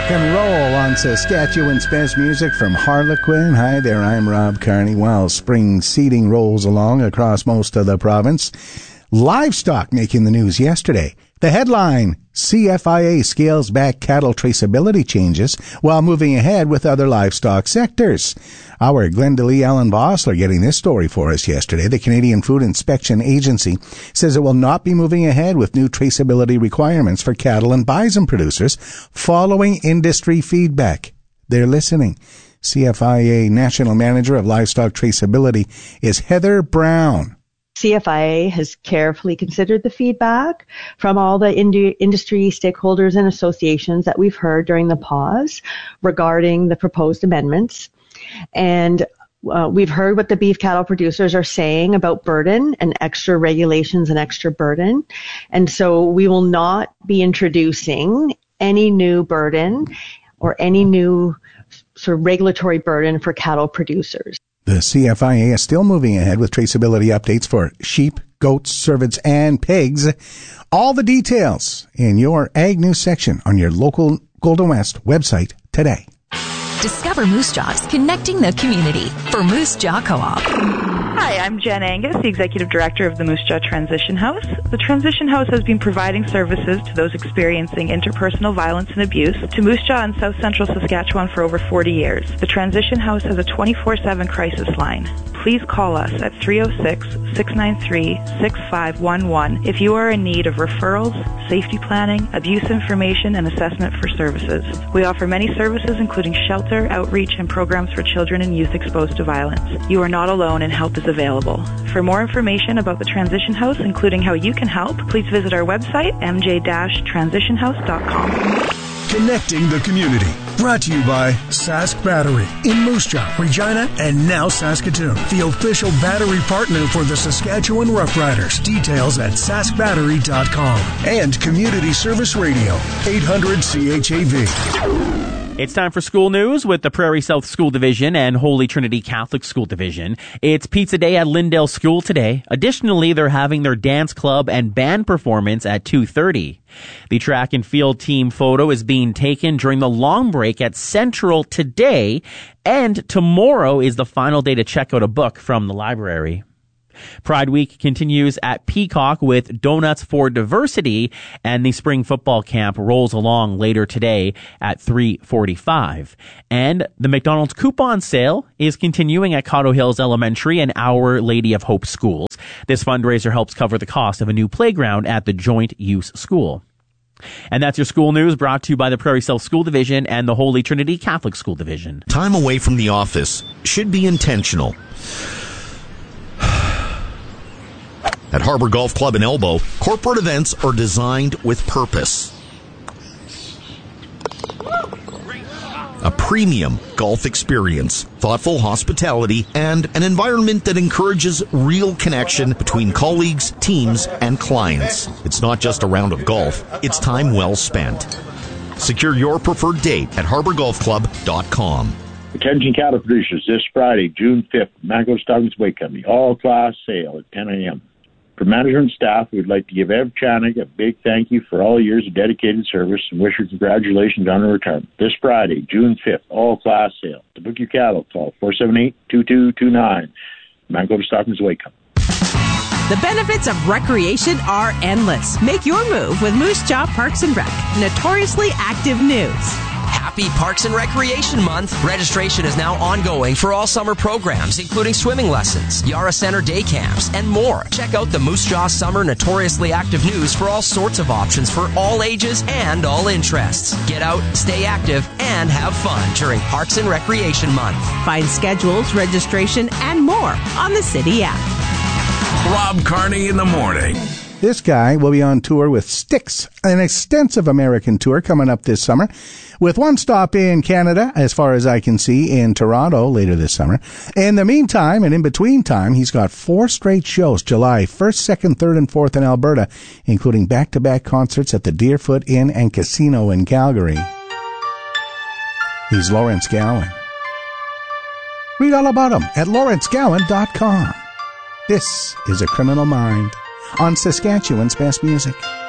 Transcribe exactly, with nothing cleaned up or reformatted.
Rock and roll on Saskatchewan's best music from Harlequin. Hi there, I'm Rob Carney. While spring seeding rolls along across most of the province, livestock making the news yesterday. The headline, C F I A scales back cattle traceability changes while moving ahead with other livestock sectors. Our Glenda Lee Allen Vossler getting this story for us yesterday. The Canadian Food Inspection Agency says it will not be moving ahead with new traceability requirements for cattle and bison producers following industry feedback. They're listening. C F I A National Manager of Livestock Traceability is Heather Brown. C F I A has carefully considered the feedback from all the ind- industry stakeholders and associations that we've heard during the pause regarding the proposed amendments. And uh, we've heard what the beef cattle producers are saying about burden and extra regulations and extra burden. And so we will not be introducing any new burden or any new sort of regulatory burden for cattle producers. The C F I A is still moving ahead with traceability updates for sheep, goats, cervids, and pigs. All the details in your Ag News section on your local Golden West website today. Discover Moose Jaw's connecting the community for Moose Jaw Co-op. Hi, I'm Jen Angus, the Executive Director of the Moose Jaw Transition House. The Transition House has been providing services to those experiencing interpersonal violence and abuse to Moose Jaw in South Central Saskatchewan for over forty years. The Transition House has a twenty-four seven crisis line. Please call us at three oh six, six nine three, six five one one if you are in need of referrals, safety planning, abuse information, and assessment for services. We offer many services including shelter, outreach, and programs for children and youth exposed to violence. You are not alone and help is available. For more information about the Transition House, including how you can help, please visit our website, m j dash transition house dot com. Connecting the community. Brought to you by Sask Battery in Moose Jaw, Regina, and now Saskatoon. The official battery partner for the Saskatchewan Roughriders. Details at sask battery dot com. And Community Service Radio, eight hundred C H A V. It's time for school news with the Prairie South School Division and Holy Trinity Catholic School Division. It's Pizza Day at Lindale School today. Additionally, they're having their dance club and band performance at two thirty. The track and field team photo is being taken during the long break at Central today, and tomorrow is the final day to check out a book from the library. Pride Week continues at Peacock with Donuts for Diversity, and the spring football camp rolls along later today at three forty-five. And the McDonald's coupon sale is continuing at Cotto Hills Elementary and Our Lady of Hope schools. This fundraiser helps cover the cost of a new playground at the joint use school. And that's your school news, brought to you by the Prairie South School Division and the Holy Trinity Catholic School Division. Time away from the office should be intentional. At Harbor Golf Club in Elbow, corporate events are designed with purpose. A premium golf experience, thoughtful hospitality, and an environment that encourages real connection between colleagues, teams, and clients. It's not just a round of golf, it's time well spent. Secure your preferred date at harbor golf club dot com. Attention cattle producers, this Friday, June fifth, Mango Stockings Weight Company, all-class sale at ten a.m. For management and staff, we would like to give Ev Chanik a big thank you for all years of dedicated service and wish her congratulations on her retirement. This Friday, June fifth, all-class sale. To book your cattle, call four seven eight, two two two nine. Mango Stockings Weight Company. The benefits of recreation are endless. Make your move with Moose Jaw Parks and Rec. Notoriously active news. Happy Parks and Recreation Month. Registration is now ongoing for all summer programs, including swimming lessons, Yara Center day camps, and more. Check out the Moose Jaw Summer Notoriously Active News for all sorts of options for all ages and all interests. Get out, stay active, and have fun during Parks and Recreation Month. Find schedules, registration, and more on the City app. Rob Carney in the morning. This guy will be on tour with Styx, an extensive American tour coming up this summer, with one stop in Canada, as far as I can see, in Toronto later this summer. In the meantime, and in between time, he's got four straight shows, July first, second, third, and fourth in Alberta, including back-to-back concerts at the Deerfoot Inn and Casino in Calgary. He's Lawrence Gowan. Read all about him at lawrence gowan dot com. This is A Criminal Mind on Saskatchewan's Best Music.